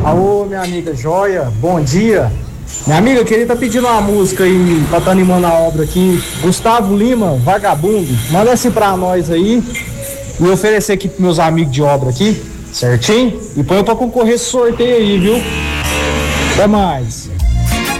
Alô, minha amiga Joia, bom dia. Minha amiga, eu queria estar pedindo uma música aí pra estar animando a obra aqui. Gustavo Lima, Vagabundo. Manda esse pra nós aí e oferecer aqui pros meus amigos de obra aqui, certinho? E põe pra concorrer esse sorteio aí, viu? Até mais.